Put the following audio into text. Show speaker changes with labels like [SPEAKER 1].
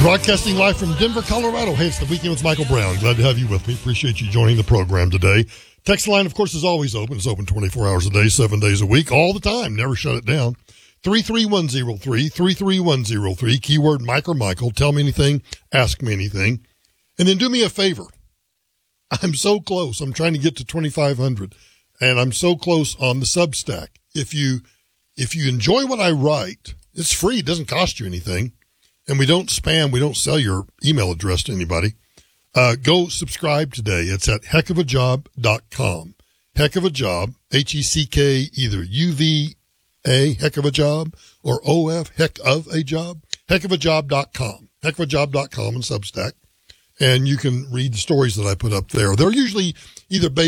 [SPEAKER 1] Broadcasting live from Denver, Colorado. Hey, it's the Weekend with Michael Brown. Glad to have you with me. Appreciate you joining the program today. Text line, of course, is always open. It's open 24 hours a day, 7 days a week, all the time. Never shut it down. 33103, 33103, keyword Mike or Michael. Tell me anything, ask me anything. And then do me a favor. I'm so close. I'm trying to get to 2,500, and I'm so close on the Substack. If you enjoy what I write, it's free. It doesn't cost you anything. And we don't spam. We don't sell your email address to anybody. Go subscribe today. It's at heckofajob.com. Heck of a job, H-E-C-K, either U-V-A, heck of a job, or O-F, heck of a job, heckofajob.com. Heckofajob.com and Substack. And you can read the stories that I put up there. They're usually either based